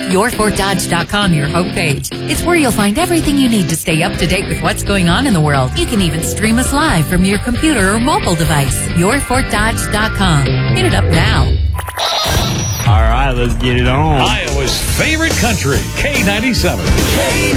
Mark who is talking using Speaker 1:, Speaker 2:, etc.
Speaker 1: YourFortDodge.com, your homepage. It's where you'll find everything you need to stay up to date with what's going on in the world. You can even stream us live from your computer or mobile device. YourFortDodge.com. Hit it up now.
Speaker 2: All right, let's get it on.
Speaker 3: Iowa's favorite country, K97.